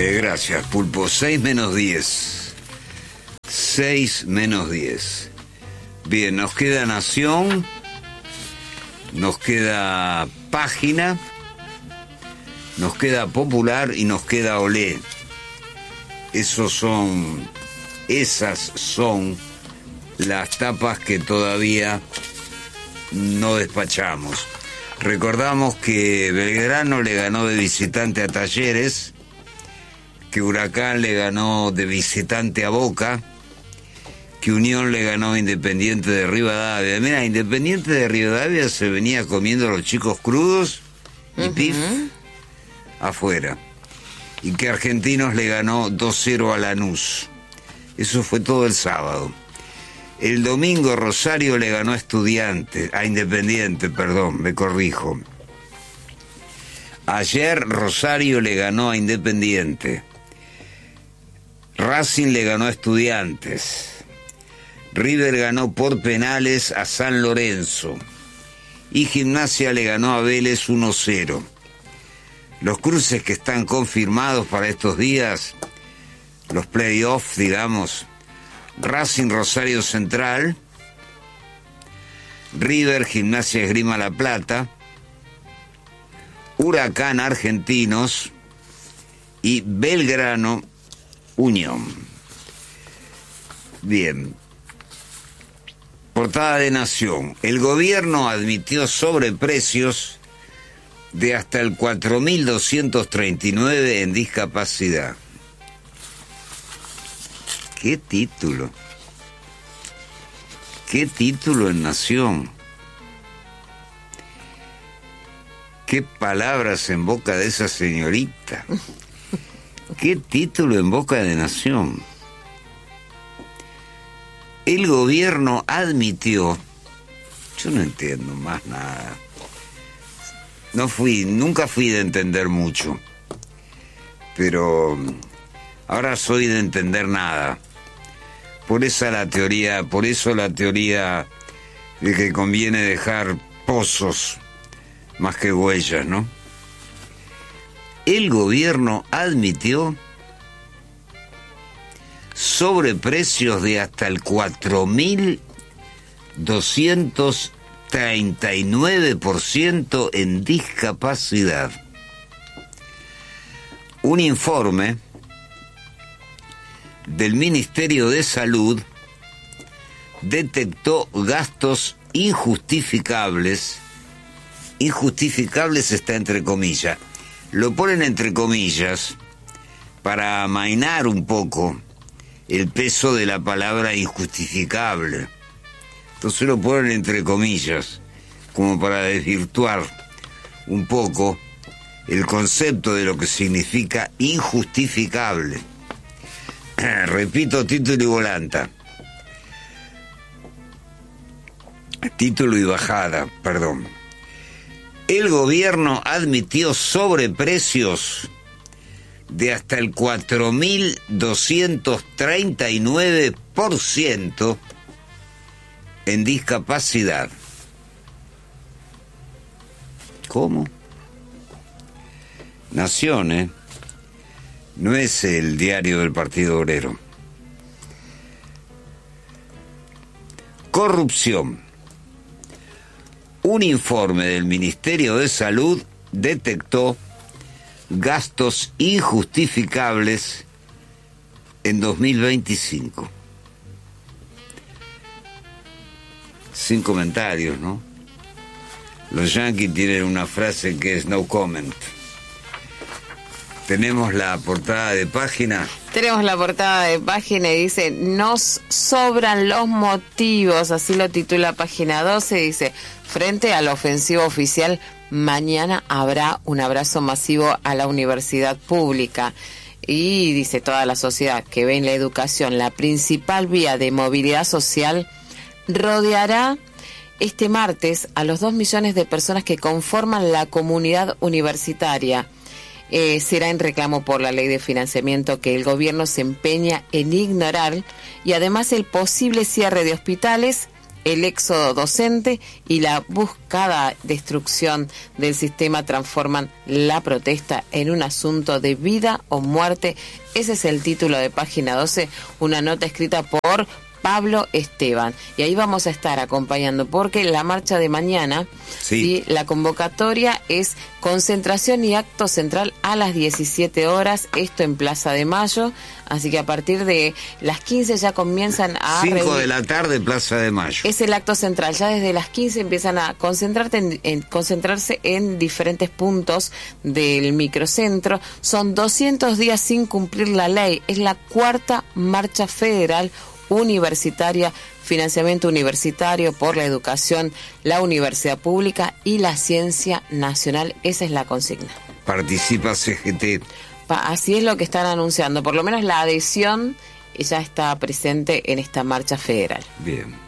Gracias, Pulpo. 6 menos 10. 6 menos 10. Bien, nos queda Nación, nos queda Página, nos queda Popular y nos queda Olé. Esas son las tapas que todavía no despachamos. Recordamos que Belgrano le ganó de visitante a Talleres, que Huracán le ganó de visitante a Boca, que Unión le ganó a Independiente de Rivadavia. Mira, Independiente de Rivadavia se venía comiendo a los chicos crudos y pif, afuera. Y que Argentinos le ganó 2-0 a Lanús. Eso fue todo el sábado. El domingo Rosario le ganó a Independiente, me corrijo. Ayer Rosario le ganó a Independiente. Racing le ganó a Estudiantes. River ganó por penales a San Lorenzo. Y Gimnasia le ganó a Vélez 1-0. Los cruces que están confirmados para estos días, los playoffs, digamos: Racing Rosario Central, River Gimnasia Esgrima La Plata, Huracán Argentinos y Belgrano Unión. Bien. Portada de Nación. El gobierno admitió sobreprecios de hasta el 4.239 en discapacidad. ¿Qué título? ¿Qué título en Nación? ¿Qué palabras en boca de esa señorita? ¿Qué título en boca de Nación? El gobierno admitió, yo no entiendo más nada. Nunca fui de entender mucho, pero ahora soy de entender nada. Por eso la teoría de que conviene dejar pozos más que huellas, ¿no? El gobierno admitió sobreprecios de hasta el 4.239% en discapacidad. Un informe del Ministerio de Salud detectó gastos injustificables. Injustificables está entre comillas. Lo ponen entre comillas para amainar un poco el peso de la palabra injustificable. Entonces lo ponen entre comillas, como para desvirtuar un poco el concepto de lo que significa injustificable. Repito, título y volanta. Título y bajada, perdón. El gobierno admitió sobreprecios de hasta el 4.239% en discapacidad. ¿Cómo? Nación, ¿eh? No es el diario del Partido Obrero. Corrupción. Un informe del Ministerio de Salud detectó gastos injustificables en 2025. Sin comentarios, ¿no? Los yanquis tienen una frase que es no comment. Tenemos la portada de Página. Tenemos la portada de Página y dice: nos sobran los motivos, así lo titula Página 12, dice: frente a la ofensiva oficial, mañana habrá un abrazo masivo a la universidad pública. Y dice: toda la sociedad que ve en la educación la principal vía de movilidad social, rodeará este martes a los 2 millones de personas que conforman la comunidad universitaria. Será en reclamo por la ley de financiamiento que el gobierno se empeña en ignorar, y además el posible cierre de hospitales el éxodo docente y la buscada destrucción del sistema transforman la protesta en un asunto de vida o muerte. Ese es el título de Página 12, una nota escrita por Pablo Esteban. Y ahí vamos a estar acompañando, porque la marcha de mañana, ¿sí? La convocatoria es concentración y acto central a las 17 horas, esto en Plaza de Mayo, así que a partir de las 15 ya comienzan a 5 de la tarde, Plaza de Mayo. Es el acto central, ya desde las 15 empiezan a concentrarse en diferentes puntos del microcentro. Son 200 días sin cumplir la ley, es la cuarta marcha federal universitaria, financiamiento universitario por la educación, la universidad pública y la ciencia nacional. Esa es la consigna. Participa CGT. Así es lo que están anunciando, por lo menos la adhesión ya está presente en esta marcha federal. Bien.